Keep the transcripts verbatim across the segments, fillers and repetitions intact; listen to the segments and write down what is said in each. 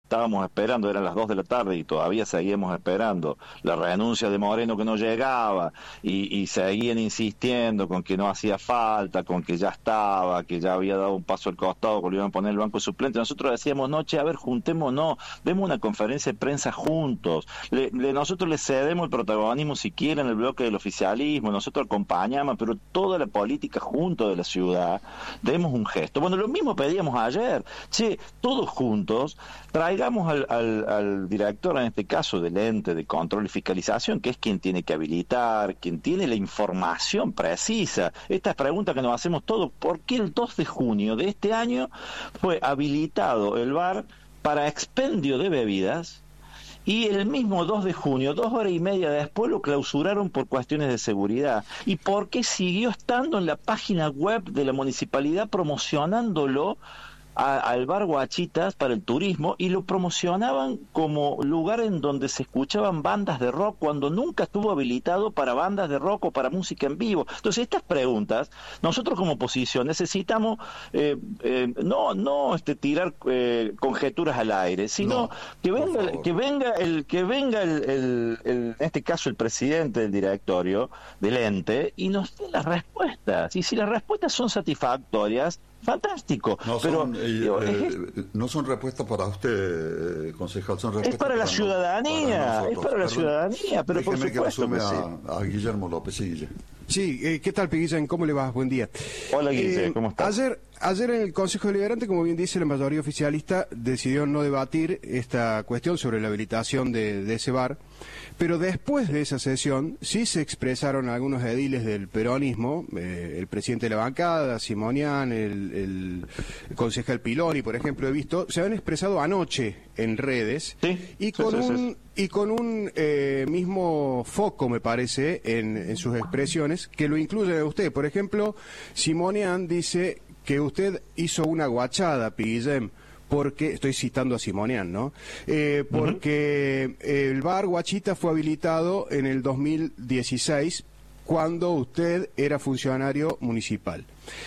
estábamos esperando, eran las dos de la tarde y todavía seguíamos esperando la renuncia de Moreno que no llegaba, y, y seguían insistiendo con que no hacía falta, con que ya estaba, que ya había dado un paso al costado, que lo iban a poner el banco suplente. Nosotros decíamos, no, che, a ver, juntémonos, demos una conferencia de prensa juntos, le, le, nosotros le cedemos el protagonismo si quieren el bloque del oficialismo, nosotros acompañamos, pero toda la política junto de la ciudad, demos un gesto. Bueno, lo mismo pedíamos ayer, che, todos juntos, traigamos al, al, al director, en este caso del ente de control y fiscalización, que es quien tiene que habilitar, quien tiene la información precisa. Esta pregunta que nos hacemos todos, ¿por qué el dos de junio de este año fue habilitado el bar para expendio de bebidas y el mismo dos de junio, dos horas y media después, lo clausuraron por cuestiones de seguridad? ¿Y por qué siguió estando en la página web de la municipalidad promocionándolo A, al bar Guachitas para el turismo, y lo promocionaban como lugar en donde se escuchaban bandas de rock cuando nunca estuvo habilitado para bandas de rock o para música en vivo? Entonces, estas preguntas, nosotros como oposición necesitamos eh, eh, no no este tirar eh, conjeturas al aire, sino no, que venga que venga el que venga el, el, el en este caso el presidente del directorio del ente y nos dé las respuestas. Y si las respuestas son satisfactorias, fantástico. No pero son, eh, digo, eh, no son respuestas para usted, concejal, son respuestas es para la para ciudadanía, para es para la Perdón, ciudadanía, pero por déjeme supuesto que lo que sume sí. a, a Guillermo López. Sí, Guille. Sí, eh, ¿qué tal, Piguillén? ¿Cómo le va? Buen día. Hola, Guille, eh, ¿cómo estás? Ayer, ayer en el Consejo Deliberante, como bien dice, la mayoría oficialista decidió no debatir esta cuestión sobre la habilitación de, de ese bar, pero después de esa sesión sí se expresaron algunos ediles del peronismo, eh, el presidente de la bancada, Simonian, el, el, el concejal Piloni, por ejemplo, he visto, se han expresado anoche en redes, sí, y con sí, sí, un... sí. Y con un eh, mismo foco, me parece, en, en sus expresiones, que lo incluyen a usted. Por ejemplo, Simonian dice que usted hizo una guachada, Piguillén, porque, estoy citando a Simonian, ¿no? Eh, porque uh-huh. el bar Guachita fue habilitado en el dos mil dieciséis, cuando usted era funcionario municipal.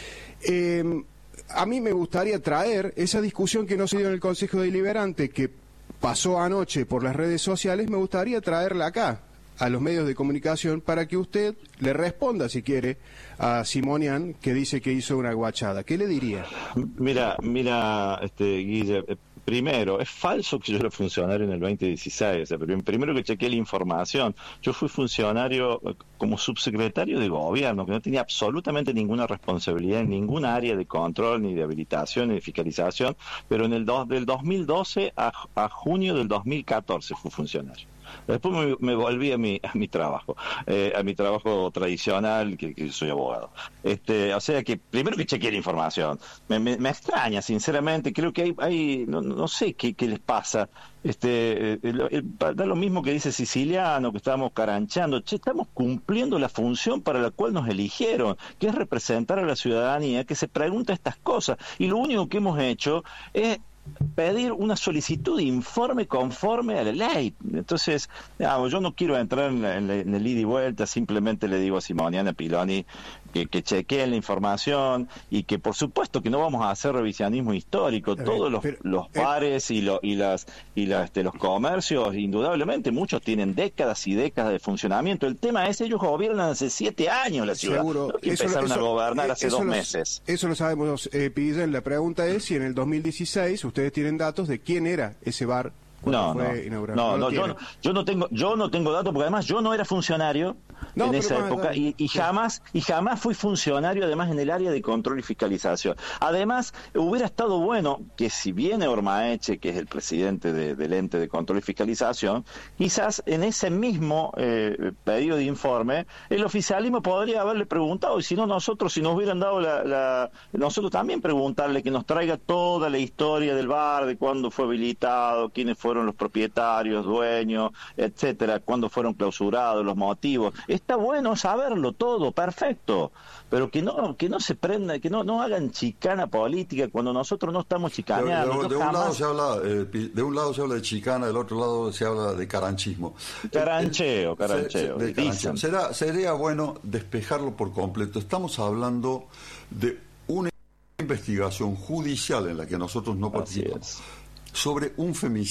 Eh, a mí me gustaría traer esa discusión que no se dio en el Consejo Deliberante, que pasó anoche por las redes sociales, me gustaría traerla acá, a los medios de comunicación, para que usted le responda, si quiere, a Simonian, que dice que hizo una guachada. ¿Qué le diría? Mira, mira, este, Guille, primero, es falso que yo era funcionario en el veinte dieciséis. O sea, primero que chequeé la información, yo fui funcionario como subsecretario de gobierno, que no tenía absolutamente ninguna responsabilidad en ningún área de control, ni de habilitación, ni de fiscalización, pero en el dos, del dos mil doce a, a junio del dos mil catorce fui funcionario. Después me, me volví a mi, a mi trabajo, eh, a mi trabajo tradicional, que, que soy abogado. Este, o sea que, primero que chequeé la información, me, me, me extraña, sinceramente, creo que hay, hay no, no sé qué, qué les pasa. Este, el, el, da lo mismo que dice Siciliano, que estábamos caranchando. Che, estamos cumpliendo la función para la cual nos eligieron, que es representar a la ciudadanía, que se pregunta estas cosas, y lo único que hemos hecho es pedir una solicitud de informe conforme a la ley. Entonces, digamos, yo no quiero entrar en, la, en, la, en el ida y vuelta, simplemente le digo a Simonian, a Piloni, que, que chequeen la información, y que por supuesto que no vamos a hacer revisionismo histórico. Ver, todos los, pero, los bares eh, y, lo, y las y las, este, los comercios, indudablemente muchos tienen décadas y décadas de funcionamiento. El tema es, ellos gobiernan hace siete años la ciudad, seguro, no que eso, empezaron eso, a gobernar eh, hace dos lo, meses. Eso lo sabemos, eh, Piguillén. La pregunta es si en el dos mil dieciséis ustedes tienen datos de quién era ese bar. No, no, no, no, yo no, yo no tengo, yo no tengo datos, porque además yo no era funcionario no, en esa época no, y, y jamás y jamás fui funcionario, además, en el área de control y fiscalización. Además, hubiera estado bueno que, si viene Ormaeche, que es el presidente de, del ente de control y fiscalización, quizás en ese mismo eh, pedido de informe el oficialismo podría haberle preguntado, y si no, nosotros, si nos hubieran dado la, la nosotros también preguntarle que nos traiga toda la historia del bar, de cuándo fue habilitado, quiénes fueron fueron los propietarios, dueños, etcétera, cuándo fueron clausurados, los motivos. Está bueno saberlo todo, perfecto, pero que no que no se prenda, que no no hagan chicana política cuando nosotros no estamos chicaneando. De, de, de, un, jamás... lado se habla, eh, de un lado se habla de chicana, del otro lado se habla de caranchismo. Carancheo, carancheo. Se, se, de carancheo. Será, sería bueno despejarlo por completo. Estamos hablando de una investigación judicial en la que nosotros no participamos sobre un femicidio.